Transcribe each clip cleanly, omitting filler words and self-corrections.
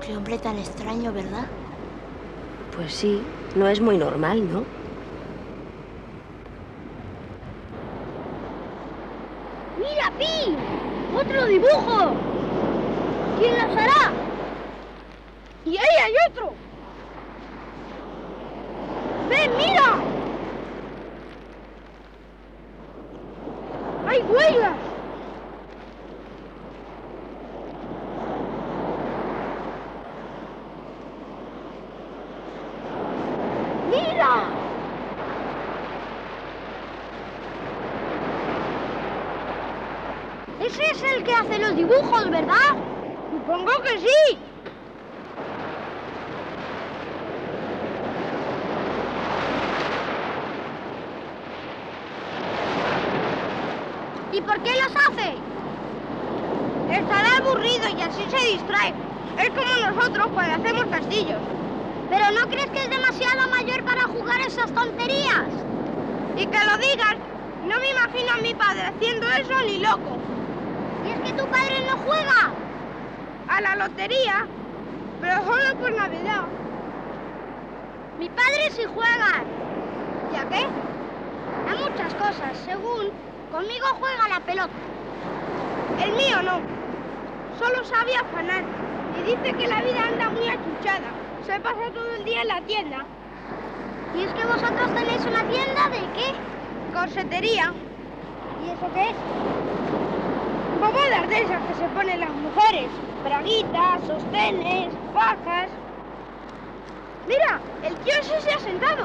Qué hombre tan extraño, ¿verdad? Pues sí, no es muy normal, ¿no? ¡Mira, Pi! ¡Otro dibujo! ¿Quién los hará? ¡Y ahí hay otro! ¡Ven, mira! ¡Hay huellas! ¡Mira! Ese es el que hace los dibujos, ¿verdad? Supongo que sí. ¿Y por qué los hace? Estará aburrido y así se distrae. Es como nosotros cuando hacemos castillos. ¿Pero no crees que es demasiado mayor para jugar esas tonterías? Y que lo digas, no me imagino a mi padre haciendo eso ni loco. ¿Y es que tu padre no juega? A la lotería, pero solo por Navidad. Mi padre sí juega. ¿Y a qué? A muchas cosas, según conmigo juega a la pelota. El mío no. Solo sabe afanar y dice que la vida anda muy achuchada. Se pasa todo el día en la tienda. ¿Y es que vosotros tenéis una tienda de qué? Corsetería. ¿Y eso qué es? Pomadas de esas que se ponen las mujeres. Braguitas, sostenes, fajas. ¡Mira! ¡El tío ese se ha sentado!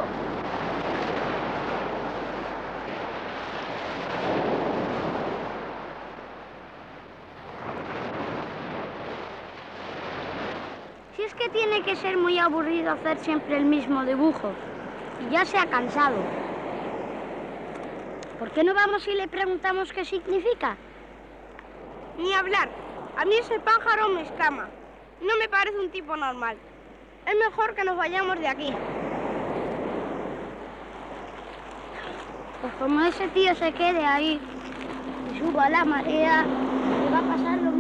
Si es que tiene que ser muy aburrido hacer siempre el mismo dibujo. Y ya se ha cansado. ¿Por qué no vamos y le preguntamos qué significa? Ni hablar. A mí ese pájaro me escama. No me parece un tipo normal. Es mejor que nos vayamos de aquí. Pues como ese tío se quede ahí y suba la marea, le va a pasar lo